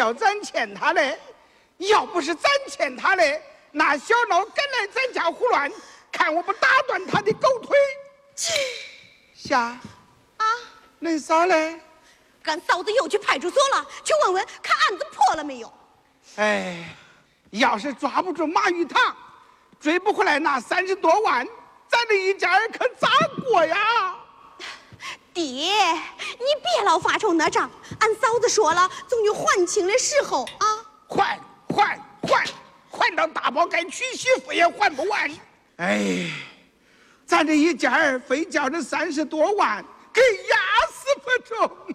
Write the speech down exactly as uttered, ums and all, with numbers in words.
叫咱欠他嘞。要不是咱欠他嘞，那小孬敢来咱家胡乱，看我不打断他的狗腿！夏啊， 恁啥嘞？ 俺嫂子又去派出所了，去问问看案子破了没有。 哎，要是抓不住马玉堂，追不回来那三十多万，咱这一家人可咋过呀？ 爹，你别老发愁那账，俺嫂子说了，总有还清的时候啊。 还还还还到大宝该娶媳妇也还不完。哎，咱这一家人非叫这三十多万给压死不成。